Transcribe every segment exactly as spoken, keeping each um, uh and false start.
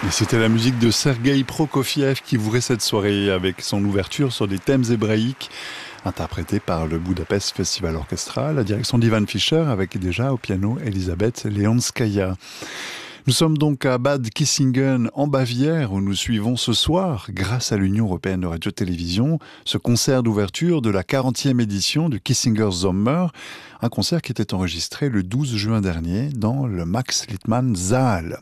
Et c'était la musique de Sergueï Prokofiev qui ouvrait cette soirée avec son ouverture sur des thèmes hébraïques interprétés par le Budapest Festival Orchestra, la direction d'Ivan Fischer avec déjà au piano Elisabeth Leonskaya. Nous sommes donc à Bad Kissingen en Bavière où nous suivons ce soir, grâce à l'Union Européenne de Radio-Télévision, ce concert d'ouverture de la quarantième édition du Kissinger Sommer, un concert qui était enregistré le douze juin dernier dans le Max Littmann Saal.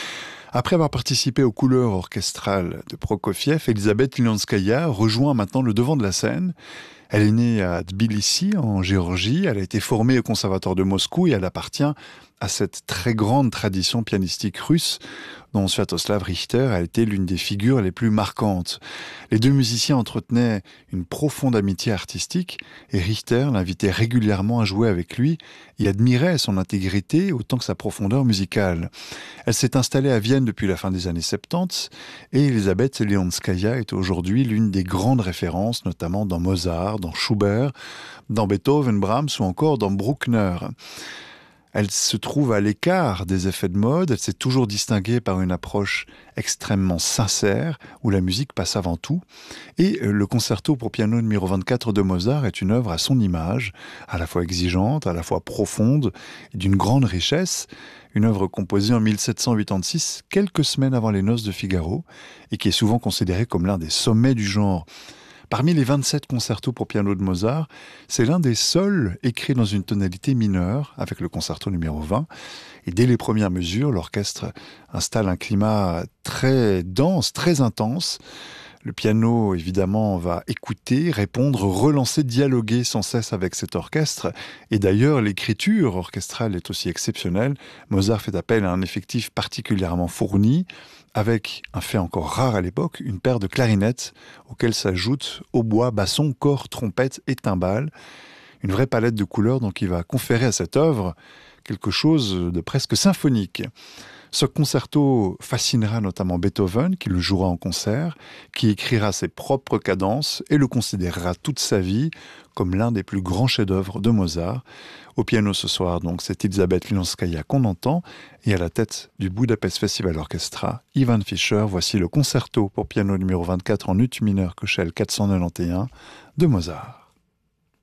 Après avoir participé aux couleurs orchestrales de Prokofiev, Elisabeth Leonskaya rejoint maintenant le devant de la scène. Elle est née à Tbilissi, en Géorgie. Elle a été formée au Conservatoire de Moscou et elle appartient à cette très grande tradition pianistique russe dont Sviatoslav Richter a été l'une des figures les plus marquantes. Les deux musiciens entretenaient une profonde amitié artistique et Richter l'invitait régulièrement à jouer avec lui et admirait son intégrité autant que sa profondeur musicale. Elle s'est installée à Vienne depuis la fin des années soixante-dix et Elisabeth Leonskaya est aujourd'hui l'une des grandes références, notamment dans Mozart, dans Schubert, dans Beethoven, Brahms ou encore dans Bruckner. Elle se trouve à l'écart des effets de mode, elle s'est toujours distinguée par une approche extrêmement sincère, où la musique passe avant tout. Et le concerto pour piano numéro vingt-quatre de Mozart est une œuvre à son image, à la fois exigeante, à la fois profonde, et d'une grande richesse. Une œuvre composée en mille sept cent quatre-vingt-six, quelques semaines avant les Noces de Figaro, et qui est souvent considérée comme l'un des sommets du genre. Parmi les vingt-sept concertos pour piano de Mozart, c'est l'un des seuls écrits dans une tonalité mineure, avec le concerto numéro vingt. Et dès les premières mesures, l'orchestre installe un climat très dense, très intense. Le piano, évidemment, va écouter, répondre, relancer, dialoguer sans cesse avec cet orchestre. Et d'ailleurs, l'écriture orchestrale est aussi exceptionnelle. Mozart fait appel à un effectif particulièrement fourni, avec un fait encore rare à l'époque, une paire de clarinettes auxquelles s'ajoutent hautbois, basson, cor, trompette et timbales. Une vraie palette de couleurs donc qui va conférer à cette œuvre quelque chose de presque symphonique. Ce concerto fascinera notamment Beethoven, qui le jouera en concert, qui écrira ses propres cadences et le considérera toute sa vie comme l'un des plus grands chefs-d'œuvre de Mozart. Au piano ce soir, donc, c'est Elisabeth Leonskaya qu'on entend, et à la tête du Budapest Festival Orchestra, Ivan Fischer. Voici le concerto pour piano numéro vingt-quatre en ut mineur Köchel quatre cent quatre-vingt-onze de Mozart.